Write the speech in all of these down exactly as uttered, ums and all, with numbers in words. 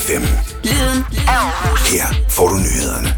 F M. Lyden af Aarhus. Her får du nyhederne.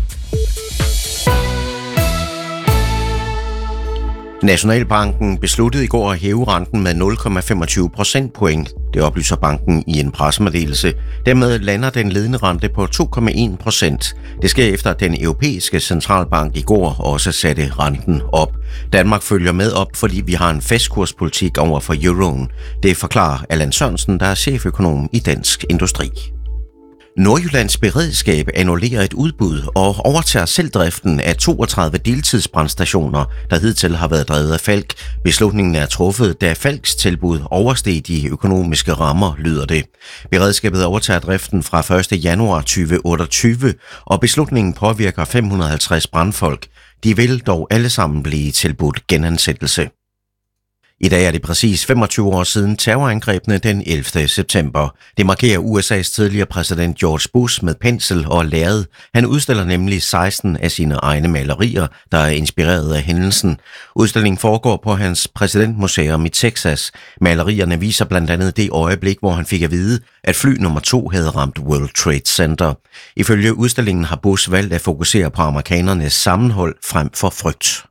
Nationalbanken besluttede i går at hæve renten med nul komma femogtyve procentpoint. Det oplyser banken i en pressemeddelelse. Dermed lander den ledende rente på to komma en procent. Det sker efter, at den europæiske centralbank i går også satte renten op. Danmark følger med op, fordi vi har en fastkurspolitik over for euroen. Det forklarer Allan Sørensen, der er cheføkonom i Dansk Industri. Nordjyllands Beredskab annullerer et udbud og overtager selv driften af toogtredive deltidsbrandstationer, der hidtil har været drevet af Falck. Beslutningen er truffet, da Falcks tilbud oversteg de økonomiske rammer, lyder det. Beredskabet overtager driften fra første januar tyve otteogtyve, og beslutningen påvirker fem hundrede og halvtreds brandfolk. De vil dog alle sammen blive tilbudt genansættelse. I dag er det præcis femogtyve år siden terrorangrebene den ellevte september. Det markerer U S A's tidligere præsident George Bush med pensel og lærred. Han udstiller nemlig seksten af sine egne malerier, der er inspireret af hændelsen. Udstillingen foregår på hans præsidentmuseum i Texas. Malerierne viser blandt andet det øjeblik, hvor han fik at vide, at fly nummer to havde ramt World Trade Center. Ifølge udstillingen har Bush valgt at fokusere på amerikanernes sammenhold frem for frygt.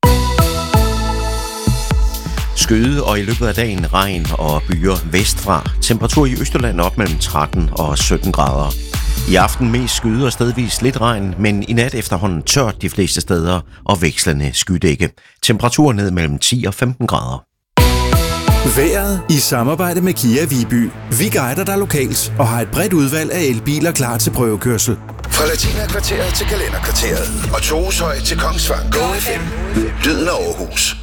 Skyde og i løbet af dagen regn og byer vestfra. Temperatur i Østjylland op mellem tretten og sytten grader. I aften mest skyde og stedvis lidt regn, men i nat efterhånden tørt de fleste steder og vekslende skydække. Temperatur ned mellem ti og femten grader. Vejret i samarbejde med Kia Viby. Vi guider dig lokalt og har et bredt udvalg af elbiler klar til prøvekørsel. Fra Latina-kvarteret til Kalenderkvarteret og Toeshøj til Kongsvang. Go F M. Lyden af Aarhus.